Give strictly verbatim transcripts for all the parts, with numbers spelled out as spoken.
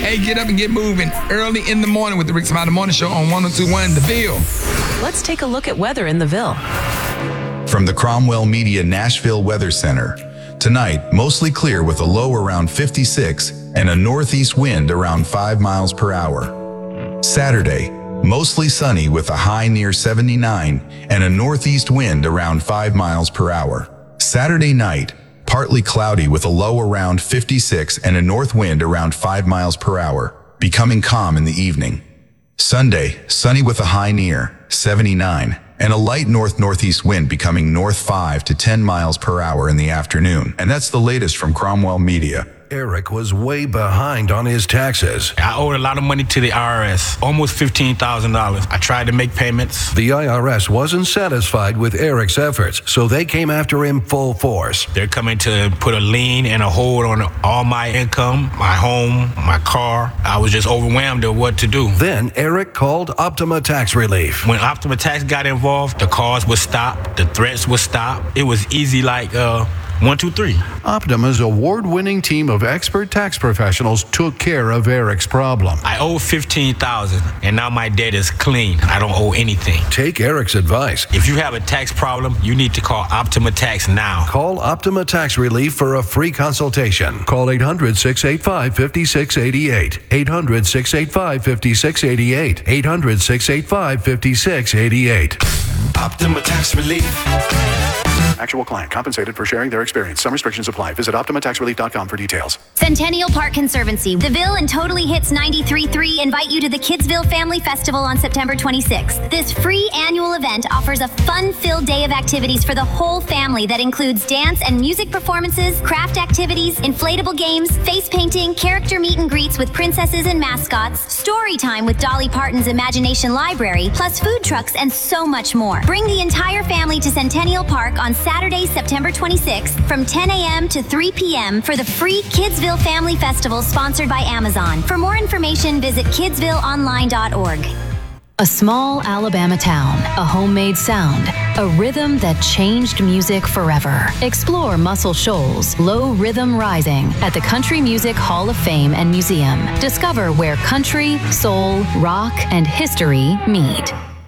Hey, get up and get moving early in the morning with the Rick Smiley Morning Show on one oh two point one The Ville. Let's take a look at weather in the Ville. From the Cromwell Media Nashville Weather Center. Tonight, mostly clear with a low around fifty-six and a northeast wind around five miles per hour. Saturday, mostly sunny with a high near seventy-nine and a northeast wind around five miles per hour. Saturday night, partly cloudy with a low around fifty-six and a north wind around five miles per hour, becoming calm in the evening. Sunday, sunny with a high near seventy-nine and a light north-northeast wind becoming north five to ten miles per hour in the afternoon. And that's the latest from Cromwell Media. Eric was way behind on his taxes. I owed a lot of money to the I R S, almost fifteen thousand dollars. I tried to make payments. The I R S wasn't satisfied with Eric's efforts, so they came after him full force. They're coming to put a lien and a hold on all my income, my home, my car. I was just overwhelmed at what to do. Then Eric called Optima Tax Relief. When Optima Tax got involved, the calls would stop, the threats would stop. It was easy like, uh, One, two, three. Optima's award-winning team of expert tax professionals took care of Eric's problem. I owe fifteen thousand dollars, and now my debt is clean. I don't owe anything. Take Eric's advice. If you have a tax problem, you need to call Optima Tax now. Call Optima Tax Relief for a free consultation. Call eight hundred, six eight five, five six eight eight. eight hundred, six eight five, five six eight eight. eight hundred, six eight five, five six eight eight. Optima Tax Relief. Actual client compensated for sharing their experience. Some restrictions apply. Visit Optima Tax Relief dot com for details. Centennial Park Conservancy, The Ville and Totally Hits ninety-three point three invite you to the Kidsville Family Festival on September twenty-sixth. This free annual event offers a fun-filled day of activities for the whole family that includes dance and music performances, craft activities, inflatable games, face painting, character meet and greets with princesses and mascots, story time with Dolly Parton's Imagination Library, plus food trucks and so much more. Bring the entire family to Centennial Park on Saturday, September twenty-sixth from ten a.m. to three p.m. for the free Kidsville Family Festival sponsored by Amazon. For more information, visit kidsville online dot org. A small Alabama town, a homemade sound, a rhythm that changed music forever. Explore Muscle Shoals, Low Rhythm Rising at the Country Music Hall of Fame and Museum. Discover where country, soul, rock, and history meet.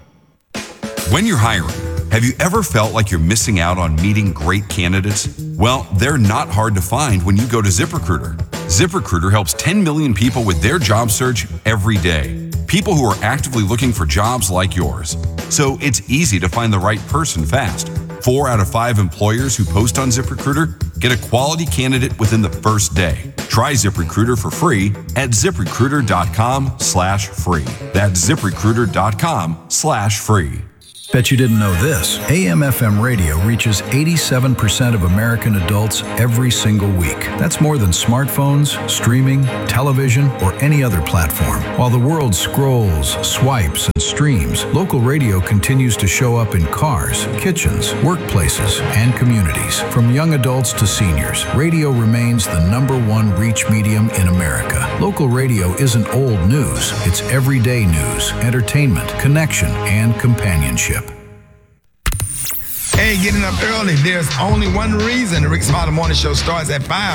When you're hiring, have you ever felt like you're missing out on meeting great candidates? Well, they're not hard to find when you go to ZipRecruiter. ZipRecruiter helps ten million people with their job search every day. People who are actively looking for jobs like yours. So it's easy to find the right person fast. Four out of five employers who post on ZipRecruiter get a quality candidate within the first day. Try ZipRecruiter for free at ZipRecruiter.com slash free. That's ZipRecruiter.com slash free. Bet you didn't know this. A M F M radio reaches eighty-seven percent of American adults every single week. That's more than smartphones, streaming, television, or any other platform. While the world scrolls, swipes, and streams, local radio continues to show up in cars, kitchens, workplaces, and communities. From young adults to seniors, radio remains the number one reach medium in America. Local radio isn't old news. It's everyday news, entertainment, connection, and companionship. Hey, getting up early. There's only one reason the Rick Smiley Morning Show starts at five.